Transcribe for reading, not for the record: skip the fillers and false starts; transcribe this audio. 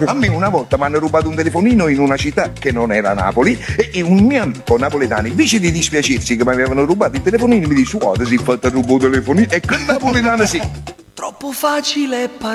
A me una volta mi hanno rubato un telefonino in una città che non era Napoli e un mio amico napoletano, invece di dispiacersi che mi avevano rubato il telefonino, mi dice: guarda, si è fatto rubare il telefonino, e quel napoletano sì. Troppo facile